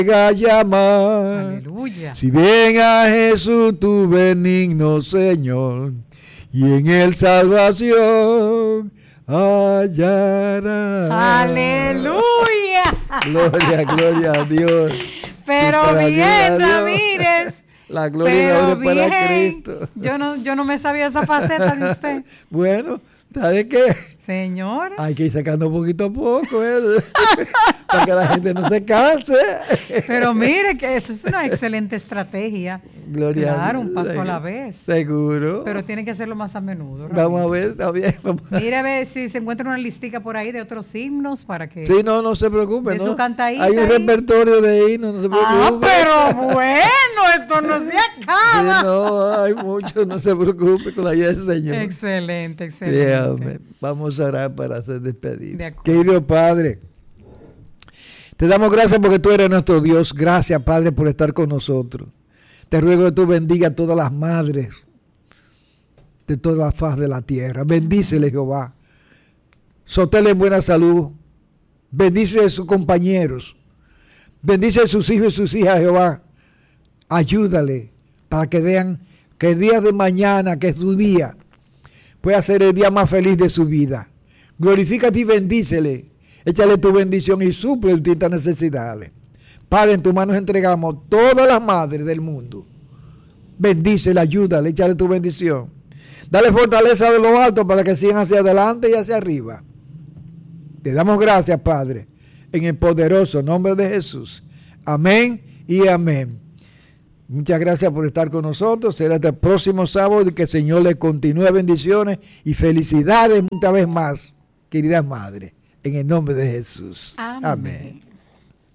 a llamar. Aleluya. Si bien a Jesús tu benigno Señor, y en él salvación hallarás. Aleluya. Gloria a Dios. Pero bien, Ramírez. La gloria ahora para bien. Cristo. Yo no me sabía esa faceta de usted. Bueno, ¿sabe qué? Señores. Hay que ir sacando poquito a poco, para que la gente no se canse. Pero mire que eso es una excelente estrategia. Gloria claro, a Dios. un paso a la vez. Seguro. Pero tiene que hacerlo más a menudo. Vamos a ver, está bien. Mire a ver si se encuentra una listica por ahí de otros himnos para que... Sí, no se preocupe. De ¿no? su cantadita hay un ahí. Repertorio de himnos, no se preocupe. Pero bueno, esto no se acaba. Sí, no, hay mucho, no se preocupe con la ayuda del Señor. Excelente. Dígame, vamos a orar para hacer despedida. De acuerdo. Querido Padre, te damos gracias porque tú eres nuestro Dios. Gracias, Padre, por estar con nosotros. Te ruego que tú bendiga a todas las madres de toda la faz de la tierra. Bendícele, Jehová. Sótele en buena salud. Bendice a sus compañeros. Bendice a sus hijos y sus hijas, Jehová. Ayúdale para que vean que el día de mañana, que es su día, pueda ser el día más feliz de su vida. Glorifícate y bendícele. Échale tu bendición y suple distintas necesidades. Padre, en tus manos entregamos todas las madres del mundo. Bendícele, ayúdale, échale tu bendición. Dale fortaleza de lo alto para que sigan hacia adelante y hacia arriba. Te damos gracias, Padre, en el poderoso nombre de Jesús. Amén y amén. Muchas gracias por estar con nosotros. Será hasta el próximo sábado y que el Señor le continúe bendiciones y felicidades una vez más, queridas madres, en el nombre de Jesús. Amén. Amén.